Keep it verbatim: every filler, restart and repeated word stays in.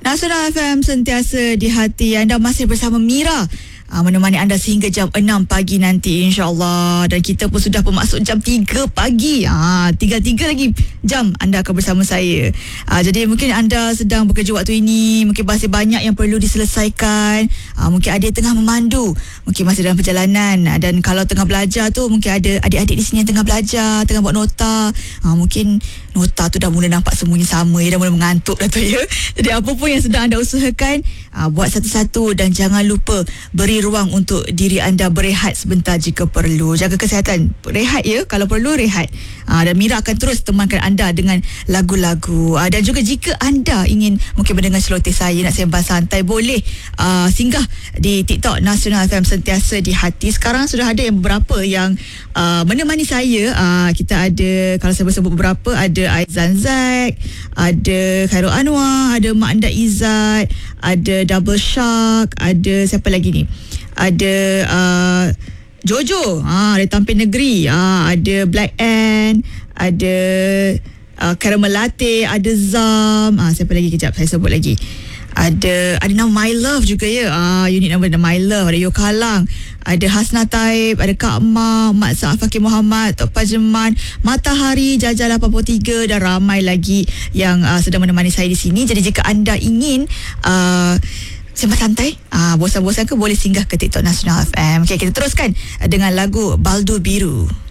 Nasional F M sentiasa di hati anda, masih bersama Mira. Uh, menemani anda sehingga jam enam pagi nanti, insyaAllah. Dan kita pun sudah bermaksud jam tiga pagi. Ah, tiga-tiga lagi jam anda akan bersama saya. Uh, jadi mungkin anda sedang bekerja waktu ini, mungkin masih banyak yang perlu diselesaikan. Uh, mungkin ada yang tengah memandu, mungkin masih dalam perjalanan. Uh, dan kalau tengah belajar tu, mungkin ada adik-adik di sini yang tengah belajar, tengah buat nota. Uh, mungkin nota tu dah mula nampak semuanya sama, ya, dah mula mengantuk dah tu, ya. Jadi apa pun yang sedang anda usahakan, uh, buat satu-satu dan jangan lupa beri ruang untuk diri anda berehat sebentar jika perlu. Jaga kesihatan, rehat ya, kalau perlu rehat. Aa, dan Mira akan terus temankan anda dengan lagu-lagu. Aa, dan juga jika anda ingin mungkin mendengar celoteh saya, nak sembang santai, boleh aa, singgah di TikTok Nasional F M sentiasa di hati. Sekarang sudah ada yang beberapa yang aa, menemani saya. Aa, kita ada, kalau saya sebut beberapa, ada Aizan Zack, ada Khairul Anwar, ada Mak Anda Izzat, ada Double Shark, ada siapa lagi ni? Ada uh, Jojo, ah, ada Tampil Negeri, ah, ada Black Ant, ada uh, Caramel Latte, ada Zam, ah, siapa lagi, kejap saya sebut lagi. Ada ada nama My Love juga, ya. Ah, unit nama My Love, ada Yokalang, ada Hasna Taib, ada Kak Ma, Mak Sa'af Fakir Muhammad, Tok Pajeman, Matahari, Jajah lapan puluh tiga dan ramai lagi yang uh, sedang menemani saya di sini. Jadi jika anda ingin uh, sembang santai, ah, bosan-bosan ke, boleh singgah ke TikTok Nasional F M. Okay, kita teruskan dengan lagu Baldo Biru.